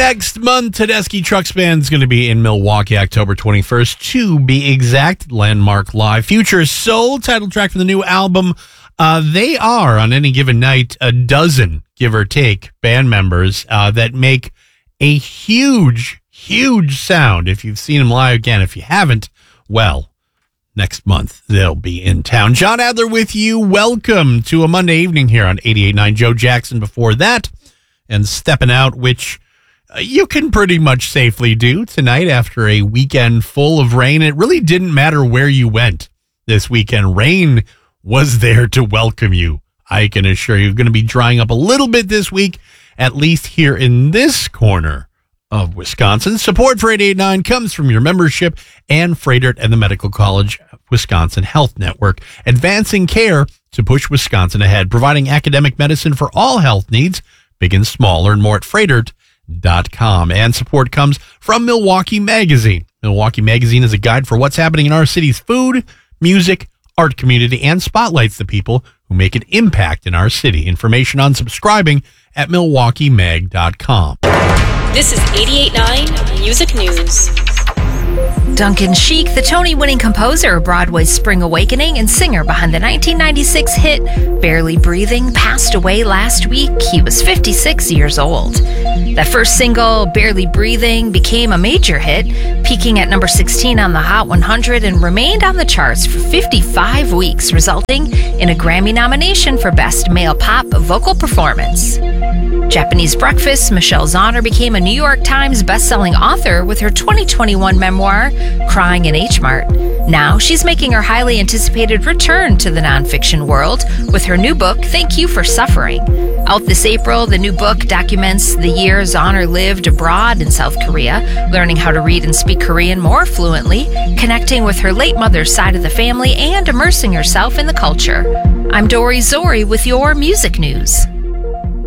Next month, Tedeschi Trucks Band is going to be in Milwaukee, October 21st, to be exact. Landmark Live. Future Soul, title track from the new album. They are, on any given night, a dozen, give or take, band members that make a huge, huge sound. If you've seen them live, again, if you haven't, well, next month they'll be in town. John Adler with you. Welcome to a Monday evening here on 88.9. Joe Jackson before that, and Stepping Out, which you can pretty much safely do tonight after a weekend full of rain. It really didn't matter where you went this weekend. Rain was there to welcome you. I can assure you, going to be drying up a little bit this week, at least here in this corner of Wisconsin. Support for 88.9 comes from your membership and Froedtert and the Medical College of Wisconsin Health Network, advancing care to push Wisconsin ahead, providing academic medicine for all health needs, big and small. Learn more at Froedtert.com. And support comes from Milwaukee Magazine. Milwaukee Magazine is a guide for what's happening in our city's food, music, art community, and spotlights the people who make an impact in our city. Information on subscribing at MilwaukeeMag.com. This is 88.9 Music News. Duncan Sheik, the Tony-winning composer of Broadway's Spring Awakening and singer behind the 1996 hit Barely Breathing, passed away last week. He was 56 years old. That first single, Barely Breathing, became a major hit, peaking at number 16 on the Hot 100 and remained on the charts for 55 weeks, resulting in a Grammy nomination for Best Male Pop Vocal Performance. Japanese Breakfast, Michelle Zauner became a New York Times bestselling author with her 2021 memoir, Crying in H Mart. Now she's making her highly anticipated return to the nonfiction world with her new book, Thank You for Suffering. Out this April, the new book documents the year Zauner lived abroad in South Korea, learning how to read and speak Korean more fluently, connecting with her late mother's side of the family, and immersing herself in the culture. I'm Dory Zori with your music news.